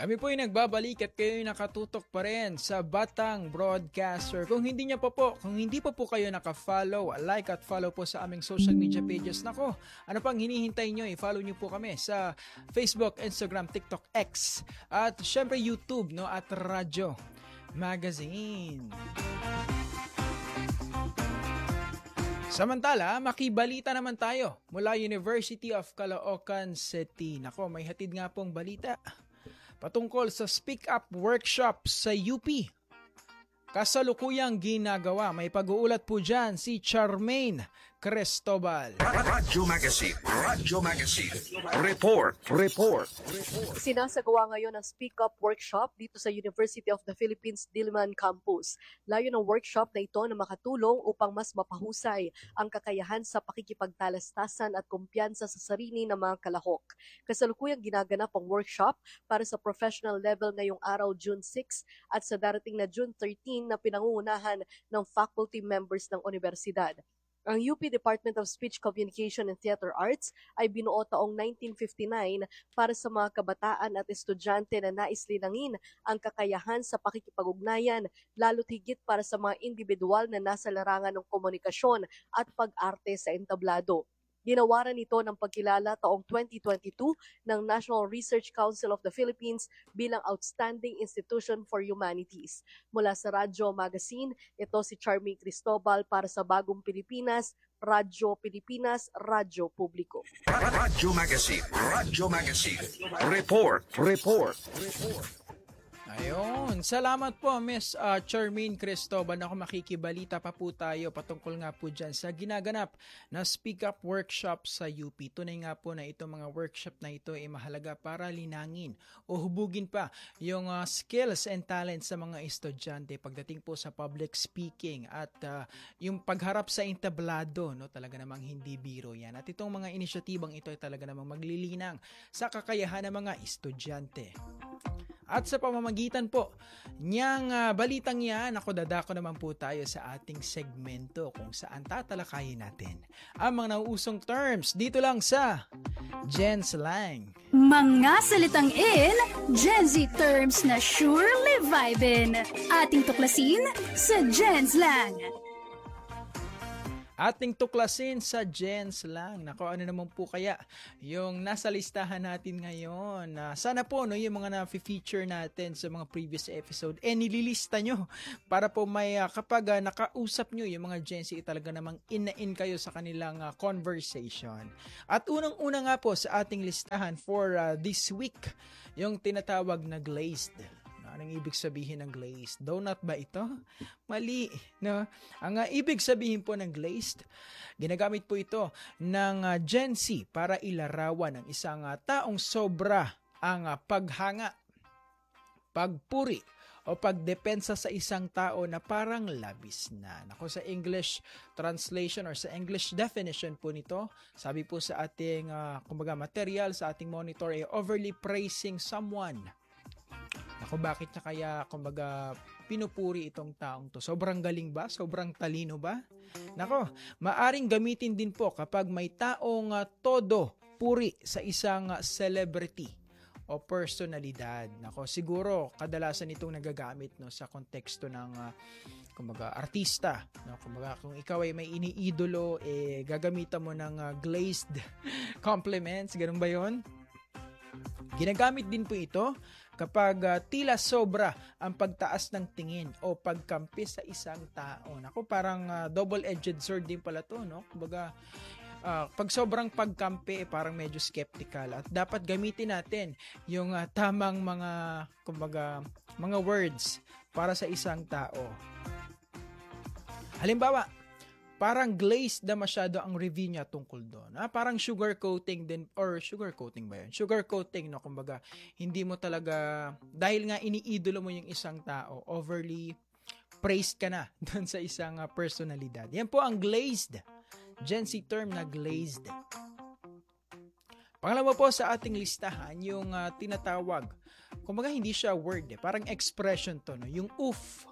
Kami po yung nagbabalik at kayo nakatutok pa rin sa Batang Broadcaster. Kung hindi pa po kayo naka-follow, like at follow po sa aming social media pages. Nako, ano pang hinihintay nyo? I-follow nyo po kami sa Facebook, Instagram, TikTok, X at syempre YouTube, no, at Radyo Magazine. Samantala, makibalita naman tayo mula University of Caloocan City. Nako, may hatid nga pong balita patungkol sa Speak Up Workshop sa UP. Kasalukuyang ginagawa. May pag-uulat po dyan si Charmaine Cristobal. Radyo Magazine. Report. Sinasagawa ngayon ang Speak Up Workshop dito sa University of the Philippines Diliman Campus. Layo ng workshop na ito na makatulong upang mas mapahusay ang kakayahan sa pakikipagtalastasan at kumpiyansa sa sarili ng mga kalahok. Kasalukuyang ginaganap ang workshop para sa professional level ngayong araw June 6 at sa darating na June 13 na pinangungunahan ng faculty members ng universidad. Ang UP Department of Speech Communication and Theater Arts ay binuo taong 1959 para sa mga kabataan at estudyante na nais linangin ang kakayahan sa pakikipag-ugnayan, lalo't higit para sa mga individual na nasa larangan ng komunikasyon at pag-arte sa entablado. Ginawaran ito ng pagkilala taong 2022 ng National Research Council of the Philippines bilang Outstanding Institution for Humanities. Mula sa Radyo Magazine, ito si Charmaine Cristobal para sa Bagong Pilipinas, Radyo Pilipinas, Radyo Publiko. Radyo Magazine. Report. Ayun, salamat po Miss Charmaine Cristobal. Ako makikibalita pa po tayo patungkol nga po dyan sa ginaganap na Speak Up Workshop sa UP. Tunay nga po na itong mga workshop na ito ay mahalaga para linangin o hubugin pa yung skills and talents sa mga estudyante pagdating po sa public speaking at yung pagharap sa entablado, no, talaga namang hindi biro yan. At itong mga inisyatibang ito ay talaga namang maglilinang sa kakayahan ng mga estudyante. At sa pamamagitan po niyang balitang yan, dadako naman po tayo sa ating segmento kung saan tatalakayin natin ang mga nauusong terms dito lang sa Gen Slang. Mga salitang in, Gen Z terms na surely vibin. Ating tuklasin sa Gen Slang. Ating tuklasin sa Gen Slang. Nako, ano naman po kaya yung nasa listahan natin ngayon. Sana po no, yung mga na-feature natin sa mga previous episode, nililista nyo para po may kapag nakausap nyo yung mga Gen Z, talaga namang in kayo sa kanilang conversation. At unang-una nga po sa ating listahan for this week, yung tinatawag na glazed. Anong ibig sabihin ng glazed? Donut ba ito? Mali, no? Ang ibig sabihin po ng glazed, ginagamit po ito ng Gen Z para ilarawan ng isang taong sobra ang paghanga, pagpuri, o pagdepensa sa isang tao na parang labis na. Nako, sa English translation or sa English definition po nito, sabi po sa ating material, sa ating monitor, ay overly praising someone. Ako, bakit niya kaya pinupuri itong taong to? Sobrang galing ba? Sobrang talino ba? Nako, maaring gamitin din po kapag may taong todo puri sa isang celebrity o personalidad. Nako, siguro kadalasan itong nagagamit no sa konteksto ng artista. No, kung ikaw ay may iniidolo, gagamitan mo ng glazed compliments, ganun ba 'yon? Ginagamit din po ito kapag tila sobra ang pagtaas ng tingin o pagkampi sa isang tao. Naku, parang double-edged sword din pala to, no? Kumbaga, pag sobrang pagkampi, parang medyo skeptical. At dapat gamitin natin yung tamang mga words para sa isang tao. Halimbawa, parang glazed na masyado ang review niya tungkol doon. Parang sugar coating din, or sugar coating ba yun? Sugar coating, no? Kumbaga, hindi mo talaga, dahil nga iniidolo mo yung isang tao, overly praised ka na doon sa isang personalidad. Yan po ang glazed. Gen Z term na glazed. Pangalawa po sa ating listahan, yung tinatawag, kumbaga hindi siya word, parang expression to, no? Yung oof.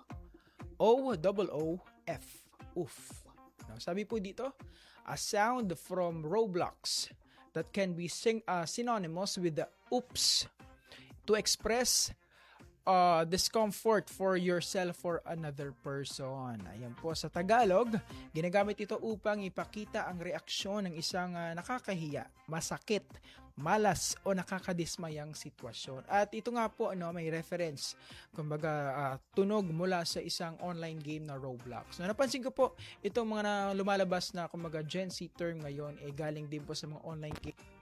O-O-O-F. Oof. Sabi po dito, a sound from Roblox that can be synonymous with the oops to express discomfort for yourself or another person. Ayan po, sa Tagalog, ginagamit ito upang ipakita ang reaksyon ng isang nakakahiya, masakit, malas o nakakadismayang sitwasyon. At ito nga po may reference, kumbaga tunog mula sa isang online game na Roblox. Napansin ko po itong mga lumalabas na kumbaga Gen Z term ngayon galing din po sa mga online game